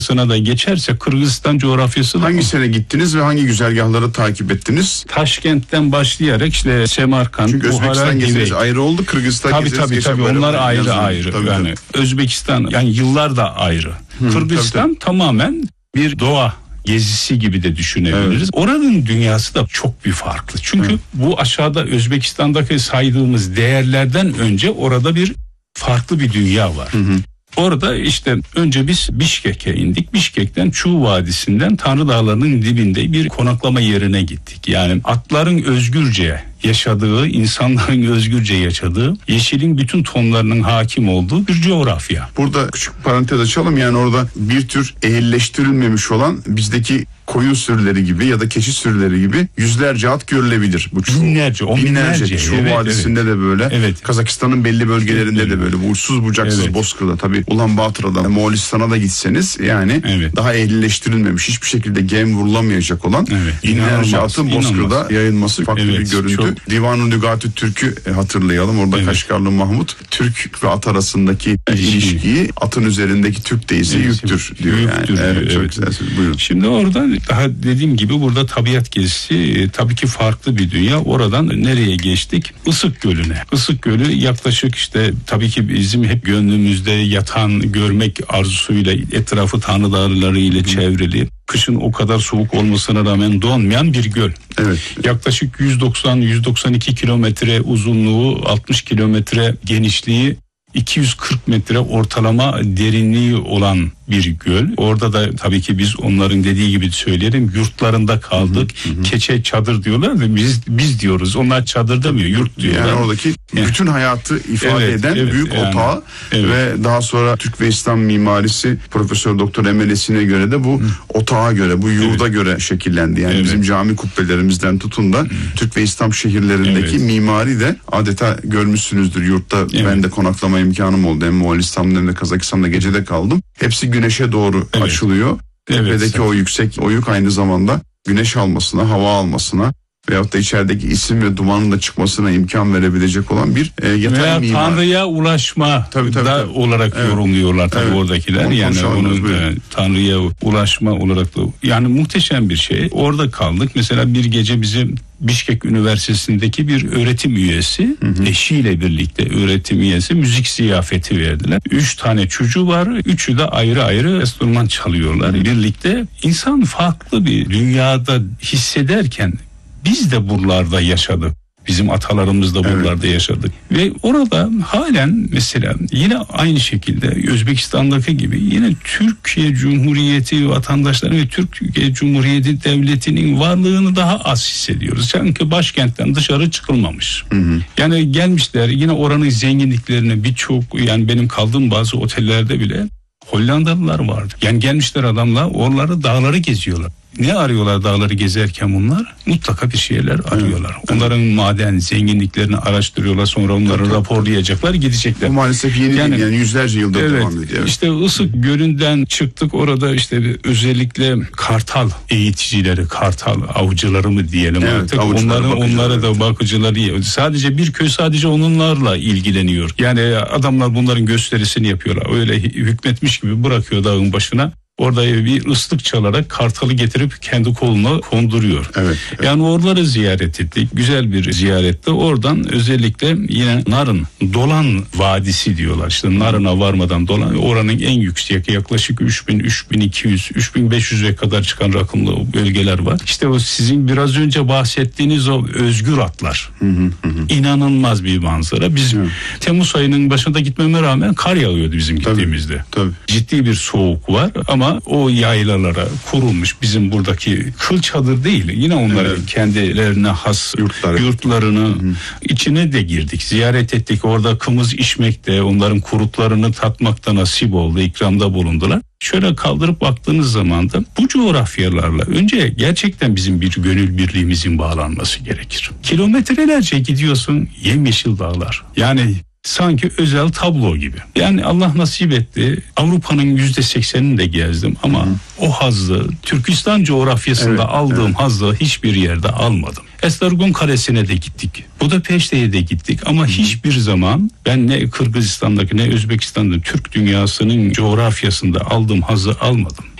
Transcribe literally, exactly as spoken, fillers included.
Sana da geçerse Kırgızistan coğrafyası da... Hangi sene gittiniz ve hangi güzergahları takip ettiniz? Taşkent'ten başlayarak işte Semerkant, Çünkü Buhara, Özbekistan geziniz Divek. ayrı oldu, Kırgızistan Tabii geziniz tabii tabii onlar ayrı yazın. ayrı. Tabii, yani tabii. Özbekistan yani yıllar da ayrı. Hı, Kırgızistan tabii, tabii. tamamen bir doğa gezisi gibi de düşünebiliriz. Evet. Oranın dünyası da çok bir farklı. Çünkü evet. bu aşağıda Özbekistan'daki saydığımız değerlerden önce orada bir farklı bir dünya var. Hı hı. Orada işte önce biz Bişkek'e indik. Bişkek'ten Çuğ Vadisi'nden Tanrı Dağları'nın dibinde bir konaklama yerine gittik. Yani atların özgürce yaşadığı, insanların özgürce yaşadığı, yeşilin bütün tonlarının hakim olduğu bir coğrafya. Burada küçük parantez açalım. Yani orada bir tür ehilleştirilmemiş olan bizdeki koyun sürüleri gibi ya da keçi sürüleri gibi yüzlerce at görülebilir. Bu Çuğ, binlerce, on binlerce. binlerce. Çuğ evet, Vadisi'nde evet. de böyle. Evet. Kazakistan'ın belli bölgelerinde de böyle. Bu uçsuz bucaksız evet. Bozkır'da tabii Ulanbator'a, Moğolistan'a da gitseniz yani evet. daha ehlileştirilmemiş, hiçbir şekilde gem vurulamayacak olan evet. binlerce atın Bozkır'da yayılması farklı evet, bir görüntü. Çok... Divan-ı Lügat-ı Türk'ü hatırlayalım. Orada evet. Kaşgarlı Mahmut Türk ve at arasındaki ilişkiyi atın üzerindeki Türk deyisi evet. yüktür diyor. Yüktür yani. diyor. Evet, evet. Çok güzel. Buyurun. Şimdi orada daha dediğim gibi burada tabiat gezisi e, tabii ki farklı bir dünya. Oradan nereye geçtik? Isık Gölü'ne. Isık Gölü yaklaşık işte tabii ki bizim hep gönlümüzde yatan görmek arzusuyla etrafı Tanrı Dağları ile çevrili. Kışın o kadar soğuk olmasına rağmen donmayan bir göl. Evet. Yaklaşık yüz doksan yüz doksan iki kilometre uzunluğu, altmış kilometre genişliği, iki yüz kırk metre ortalama derinliği olan bir göl. Orada da tabii ki biz onların dediği gibi söyleyelim yurtlarında kaldık. Hı hı. Keçe çadır diyorlar ve biz biz diyoruz. Onlar çadır demiyor, yurt diyorlar. Yani oradaki yani. bütün hayatı ifade evet, eden evet, büyük yani. otağı evet. ve daha sonra Türk ve İslam mimarisi Profesör Doktor Emel Esin'e göre de bu hı. otağa göre, bu yurda evet. göre şekillendi. Yani evet. bizim cami kubbelerimizden tutun da hı. Türk ve İslam şehirlerindeki evet. mimari de adeta görmüşsünüzdür. Yurtta evet. ben de konaklama imkanım oldu. Hem Moğolistan'da hem de Kazakistan'da gecede kaldım. Hepsi güneşe doğru evet. açılıyor. Tepedeki evet. o yüksek o yük aynı zamanda güneş almasına, hava almasına veyahut da içerideki isim ve dumanın da çıkmasına imkan verebilecek olan bir e, yatay veya mimar. Tanrı'ya ulaşma tabii, tabii, da tabii. olarak evet. yorumluyorlar tabii evet. oradakiler. Onu yani onu e, Tanrı'ya ulaşma olarak da yani muhteşem bir şey. Orada kaldık. Mesela bir gece bizi Bişkek Üniversitesi'ndeki bir öğretim üyesi hı hı. eşiyle birlikte öğretim üyesi müzik ziyafeti verdiler. Üç tane çocuğu var. Üçü de ayrı ayrı enstrüman çalıyorlar. Hı hı. Birlikte insan farklı bir dünyada hissederken biz de buralarda yaşadık. Bizim atalarımız da buralarda evet. yaşadık. Ve orada halen mesela yine aynı şekilde Özbekistan'daki gibi yine Türkiye Cumhuriyeti vatandaşları ve Türkiye Cumhuriyeti Devleti'nin varlığını daha az hissediyoruz. Sanki başkentten dışarı çıkılmamış. Hı hı. Yani gelmişler yine oranın zenginliklerini birçok yani benim kaldığım bazı otellerde bile Hollandalılar vardı. Yani gelmişler adamlar oraları dağları geziyorlar. Ne arıyorlar dağları gezerken bunlar? Mutlaka bir şeyler arıyorlar. Evet. Onların maden zenginliklerini araştırıyorlar. Sonra onları tabii, raporlayacaklar, gidecekler. Bu maalesef yeni yani, değil yani yüzlerce yıldır evet, devam ediyor. İşte Isık Gölü'nden çıktık. Orada işte özellikle kartal eğiticileri, kartal avcıları mı diyelim evet, artık. Onların onlara da bakıcıları. Sadece bir köy sadece onlarla ilgileniyor. Yani adamlar bunların gösterisini yapıyorlar. Öyle hükmetmiş gibi bırakıyor dağın başına. Orada bir ıslık çalarak kartalı getirip kendi koluna konduruyor. Evet, evet. Yani oraları ziyaret ettik. Güzel bir ziyarette. Oradan özellikle yine Narın, Dolan Vadisi diyorlar. İşte Narın'a varmadan Dolan. Oranın en yüksek yaklaşık üç bin, üç bin iki yüz, üç bin beş yüze kadar çıkan rakımlı bölgeler var. İşte o sizin biraz önce bahsettiğiniz o özgür atlar. Hı hı hı. İnanılmaz bir manzara. Biz hı. Temmuz ayının başında gitmeme rağmen kar yağıyordu bizim gittiğimizde. Tabii, tabii. Ciddi bir soğuk var ama o yaylalara kurulmuş bizim buradaki kıl çadır değil. Yine onların evet. kendilerine has Yurtları. yurtlarını Hı. içine de girdik. Ziyaret ettik. Orada kımız içmekte, onların kurutlarını tatmakta nasip oldu. İkramda bulundular. Şöyle kaldırıp baktığınız zaman da bu coğrafyalarla önce gerçekten bizim bir gönül birliğimizin bağlanması gerekir. Kilometrelerce gidiyorsun yemyeşil dağlar. Yani sanki özel tablo gibi. Yani Allah nasip etti. Avrupa'nın yüzde seksenini de gezdim ama Hı. o hazzı Türkistan coğrafyasında evet, aldığım evet. hazzı hiçbir yerde almadım. Estargon Kalesi'ne de gittik. Budapeşte'ye de gittik ama Hı. hiçbir zaman ben ne Kırgızistan'daki ne Özbekistan'da Türk dünyasının coğrafyasında aldığım hazzı almadım.